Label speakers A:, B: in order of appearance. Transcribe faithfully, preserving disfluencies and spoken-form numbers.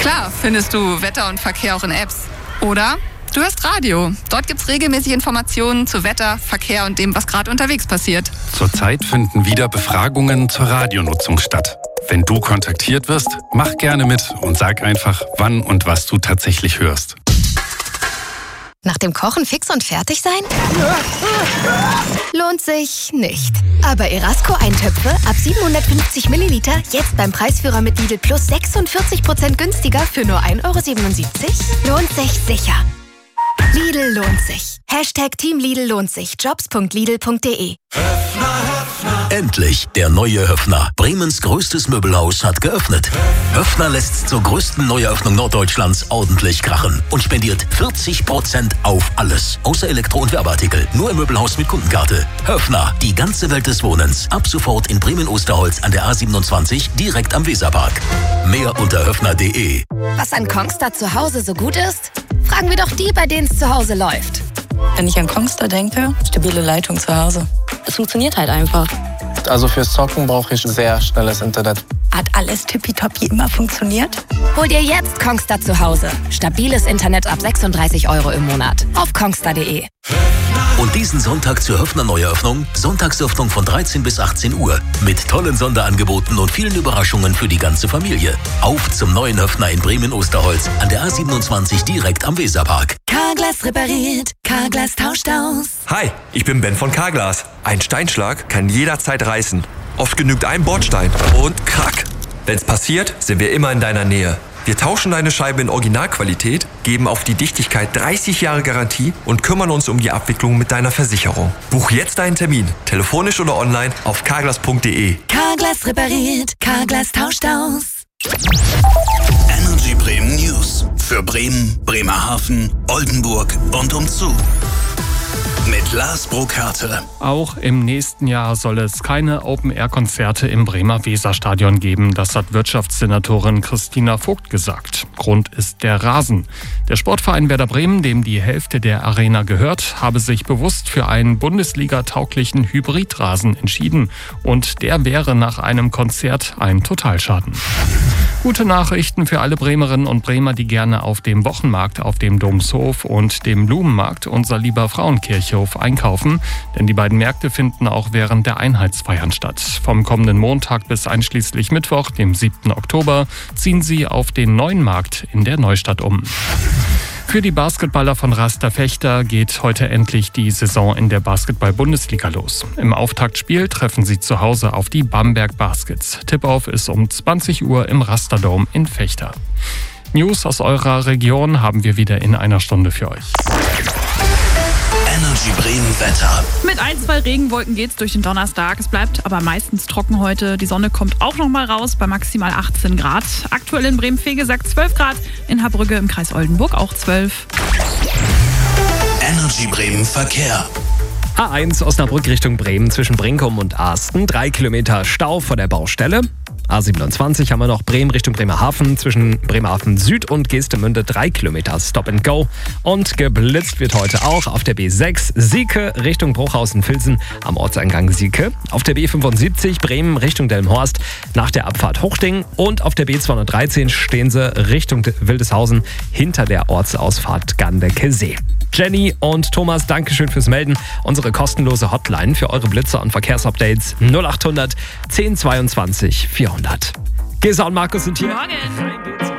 A: Klar findest du Wetter und Verkehr auch in Apps. Oder du hörst Radio. Dort gibt's regelmäßig Informationen zu Wetter, Verkehr und dem, was gerade unterwegs passiert.
B: Zurzeit finden wieder Befragungen zur Radionutzung statt. Wenn du kontaktiert wirst, mach gerne mit und sag einfach, wann und was du tatsächlich hörst.
C: Nach dem Kochen fix und fertig sein? Lohnt sich nicht. Aber Erasco-Eintöpfe ab siebenhundertfünfzig Milliliter jetzt beim Preisführer mit Lidl Plus sechsundvierzig Prozent günstiger für nur ein Euro siebenundsiebzig? Lohnt sich sicher. Lidl lohnt sich. Hashtag Team Lidl lohnt sich. Jobs punkt lidl punkt de.
D: Endlich der neue Höffner. Bremens größtes Möbelhaus hat geöffnet. Höffner lässt zur größten Neueröffnung Norddeutschlands ordentlich krachen und spendiert vierzig Prozent auf alles. Außer Elektro- und Werbeartikel. Nur im Möbelhaus mit Kundenkarte. Höffner, die ganze Welt des Wohnens. Ab sofort in Bremen-Osterholz an der A siebenundzwanzig, direkt am Weserpark. Mehr unter höffner punkt de.
C: Was an Kongstar zu Hause so gut ist? Fragen wir doch die, bei denen es zu Hause läuft.
E: Wenn ich an Kongstar denke, stabile Leitung zu Hause. Es funktioniert halt einfach.
F: Also fürs Zocken brauche ich sehr schnelles Internet.
E: Hat alles tippitoppi immer funktioniert?
C: Hol dir jetzt Kongstar zu Hause. Stabiles Internet ab sechsunddreißig Euro im Monat. Auf kongstar punkt de.
D: Und diesen Sonntag zur Höffner Neueröffnung, Sonntagsöffnung von dreizehn bis achtzehn Uhr. Mit tollen Sonderangeboten und vielen Überraschungen für die ganze Familie. Auf zum neuen Höffner in Bremen-Osterholz an der A siebenundzwanzig, direkt am Weserpark.
C: Carglass repariert, Carglass tauscht aus.
G: Hi, ich bin Ben von Carglass. Ein Steinschlag kann jederzeit reißen. Oft genügt ein Bordstein und krack. Wenn's passiert, sind wir immer in deiner Nähe. Wir tauschen deine Scheibe in Originalqualität, geben auf die Dichtigkeit dreißig Jahre Garantie und kümmern uns um die Abwicklung mit deiner Versicherung. Buch jetzt deinen Termin, telefonisch oder online auf carglass punkt de.
C: Carglass repariert, Carglass tauscht aus.
H: Energy Bremen News. Für Bremen, Bremerhaven, Oldenburg und umzu. Mit Lars Burkhardt.
B: Auch im nächsten Jahr soll es keine Open-Air-Konzerte im Bremer Weserstadion geben. Das hat Wirtschaftssenatorin Christina Vogt gesagt. Grund ist der Rasen. Der Sportverein Werder Bremen, dem die Hälfte der Arena gehört, habe sich bewusst für einen Bundesliga-tauglichen Hybridrasen entschieden. Und der wäre nach einem Konzert ein Totalschaden. Gute Nachrichten für alle Bremerinnen und Bremer, die gerne auf dem Wochenmarkt, auf dem Domshof und dem Blumenmarkt unser lieber Frauenkirchhof einkaufen. Denn die beiden Märkte finden auch während der Einheitsfeiern statt. Vom kommenden Montag bis einschließlich Mittwoch, dem siebten Oktober, ziehen sie auf den neuen Markt in der Neustadt um. Für die Basketballer von Raster Fechter geht heute endlich die Saison in der Basketball-Bundesliga los. Im Auftaktspiel treffen sie zu Hause auf die Bamberg Baskets. Tip-Off ist um zwanzig Uhr im Rasterdome in Fechter. News aus eurer Region haben wir wieder in einer Stunde für euch.
H: Energy Bremen Wetter.
I: Mit ein, zwei Regenwolken geht's durch den Donnerstag. Es bleibt aber meistens trocken heute. Die Sonne kommt auch noch mal raus bei maximal achtzehn Grad. Aktuell in Bremen-Fegesack zwölf Grad, in Habrügge im Kreis Oldenburg auch zwölf.
H: Energy Bremen Verkehr.
J: A eins Osnabrück Richtung Bremen zwischen Brinkum und Arsten. Drei Kilometer Stau vor der Baustelle. A siebenundzwanzig haben wir noch Bremen Richtung Bremerhaven. Zwischen Bremerhaven Süd und Geestemünde drei Kilometer Stop and Go. Und geblitzt wird heute auch auf der B sechs Sieke Richtung Bruchhausen-Vilsen am Ortseingang Sieke. Auf der B fünfundsiebzig Bremen Richtung Delmenhorst nach der Abfahrt Hochding. Und auf der B zweihundertdreizehn stehen sie Richtung Wildeshausen hinter der Ortsausfahrt Gandeke-See. Jenny und Thomas, Dankeschön fürs Melden. Unsere kostenlose Hotline für eure Blitzer und Verkehrsupdates null acht hundert zehn zweiundzwanzig vierhundert. Gesa und Markus sind hier.
I: Morgen.